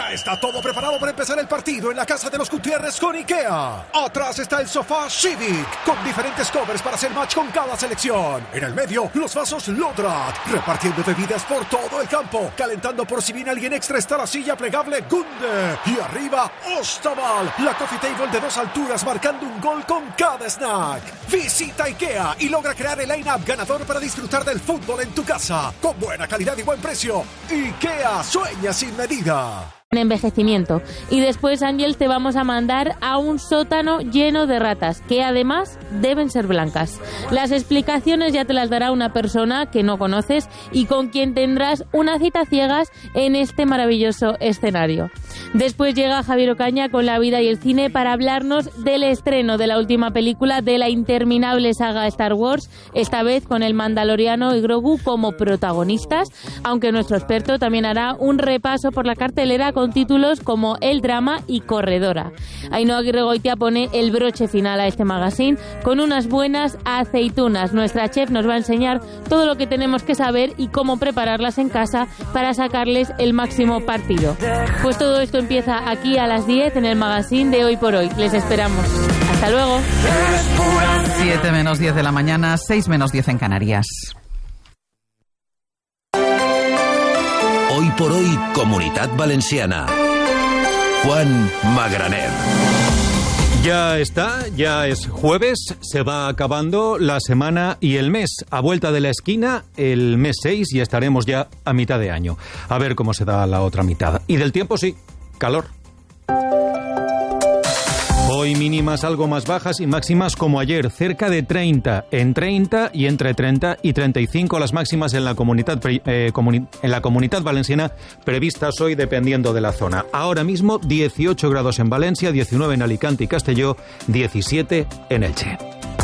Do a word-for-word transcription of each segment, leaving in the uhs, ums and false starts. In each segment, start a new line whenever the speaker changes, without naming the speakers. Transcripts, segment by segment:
Ya está todo preparado para empezar el partido en la casa de los Gutiérrez con IKEA. Atrás está el sofá Civic, con diferentes covers para hacer match con cada selección. En el medio, los vasos Lodrat, repartiendo bebidas por todo el campo. Calentando por si viene alguien extra está la silla plegable Gunde. Y arriba, Ostaval, la coffee table de dos alturas marcando un gol con cada snack. Visita IKEA y logra crear el line-up ganador para disfrutar del fútbol en tu casa. Con buena calidad y buen precio. IKEA, sueña sin medida.
En envejecimiento. Y después, Ángel, te vamos a mandar a un sótano lleno de ratas, que además deben ser blancas. Las explicaciones ya te las dará una persona que no conoces y con quien tendrás una cita ciegas en este maravilloso escenario. Después llega Javier Ocaña con La vida y el cine para hablarnos del estreno de la última película de la interminable saga Star Wars, esta vez con el Mandaloriano y Grogu como protagonistas, aunque nuestro experto también hará un repaso por la cartelera con títulos como El drama y Corredora. Ainhoa Aguirregoitia pone el broche final a este magazine con unas buenas aceitunas. Nuestra chef nos va a enseñar todo lo que tenemos que saber y cómo prepararlas en casa para sacarles el máximo partido. Pues todo esto empieza aquí a las diez en el magazine de Hoy por Hoy. Les esperamos. Hasta luego.
siete menos diez de la mañana, seis menos diez en Canarias.
Hoy por Hoy, Comunitat Valenciana. Juan Magraner.
Ya está, ya es jueves, se va acabando la semana y el mes. A vuelta de la esquina, el mes seis, y estaremos ya a mitad de año. A ver cómo se da la otra mitad. Y del tiempo, sí, calor. Hoy mínimas algo más bajas y máximas como ayer, cerca de treinta, en treinta y entre treinta y treinta y cinco las máximas en la comunidad eh, comuni- en la comunidad valenciana previstas hoy dependiendo de la zona. Ahora mismo dieciocho grados en Valencia, diecinueve en Alicante y Castelló, diecisiete en Elche.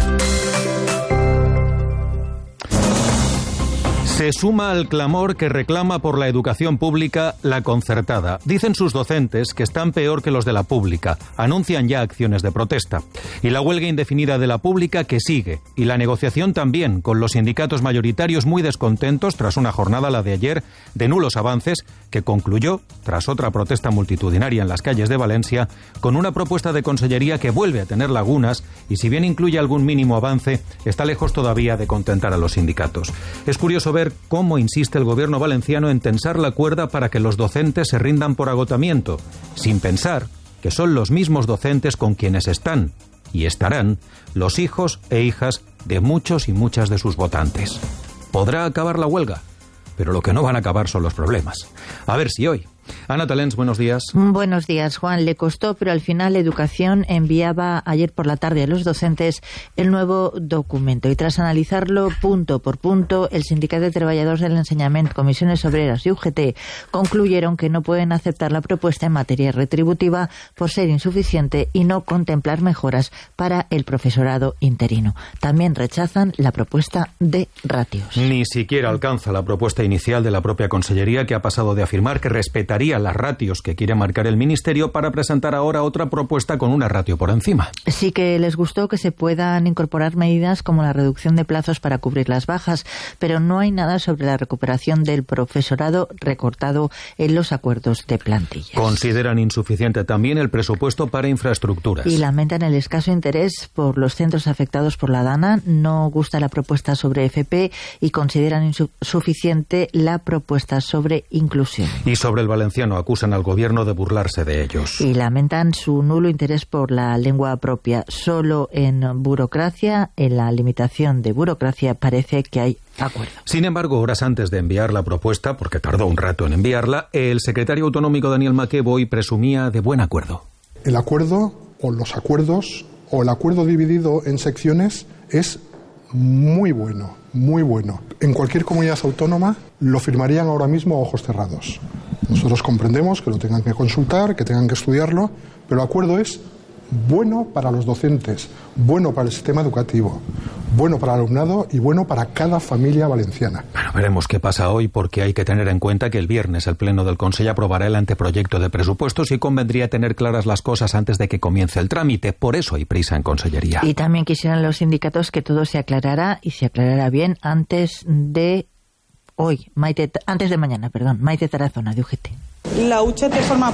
Se suma al clamor que reclama por la educación pública la concertada. Dicen sus docentes que están peor que los de la pública. Anuncian ya acciones de protesta. Y la huelga indefinida de la pública que sigue. Y la negociación también, con los sindicatos mayoritarios muy descontentos tras una jornada, la de ayer, de nulos avances, que concluyó, tras otra protesta multitudinaria en las calles de Valencia, con una propuesta de consellería que vuelve a tener lagunas y, si bien incluye algún mínimo avance, está lejos todavía de contentar a los sindicatos. Es curioso ver cómo insiste el gobierno valenciano en tensar la cuerda para que los docentes se rindan por agotamiento, sin pensar que son los mismos docentes con quienes están y estarán los hijos e hijas de muchos y muchas de sus votantes. ¿Podrá acabar la huelga? Pero lo que no van a acabar son los problemas. A ver si hoy. Ana Talens, buenos días.
Buenos días, Juan. Le costó, pero al final Educación enviaba ayer por la tarde a los docentes el nuevo documento. Y tras analizarlo punto por punto, el Sindicato de Treballadors del Ensenyament, Comisiones Obreras y U G T concluyeron que no pueden aceptar la propuesta en materia retributiva por ser insuficiente y no contemplar mejoras para el profesorado interino. También rechazan la propuesta de ratios.
Ni siquiera alcanza la propuesta inicial de la propia Consellería, que ha pasado de afirmar que respeta las ratios que quiere marcar el Ministerio para presentar ahora otra propuesta con una ratio por encima.
Sí que les gustó que se puedan incorporar medidas como la reducción de plazos para cubrir las bajas, pero no hay nada sobre la recuperación del profesorado recortado en los acuerdos de plantillas.
Consideran insuficiente también el presupuesto para infraestructuras.
Y lamentan el escaso interés por los centros afectados por la DANA. No gusta la propuesta sobre F P y consideran insuficiente la propuesta sobre inclusión.
Y sobre el valenciano acusan al gobierno de burlarse de ellos.
Y lamentan su nulo interés por la lengua propia. Solo en burocracia, en la limitación de burocracia, parece que hay acuerdo.
Sin embargo, horas antes de enviar la propuesta, porque tardó un rato en enviarla, el secretario autonómico Daniel Maqueboy presumía de buen acuerdo.
El acuerdo, o los acuerdos, o el acuerdo dividido en secciones es muy bueno, muy bueno. En cualquier comunidad autónoma lo firmarían ahora mismo a ojos cerrados. Nosotros comprendemos que lo tengan que consultar, que tengan que estudiarlo, pero el acuerdo es bueno para los docentes, bueno para el sistema educativo, bueno para el alumnado y bueno para cada familia valenciana.
Bueno, veremos qué pasa hoy, porque hay que tener en cuenta que el viernes el Pleno del Consell aprobará el anteproyecto de presupuestos y convendría tener claras las cosas antes de que comience el trámite. Por eso hay prisa en Consellería.
Y también quisieran los sindicatos que todo se aclarara y se aclarara bien antes de hoy, Maite, antes de mañana, perdón, Maite Tarazona, de U G T.
La U G T forma